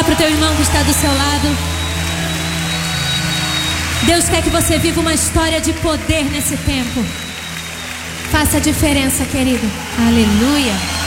Fala para o teu irmão que está do seu lado. Deus quer que você viva uma história de poder nesse tempo. Faça a diferença, querido. Aleluia.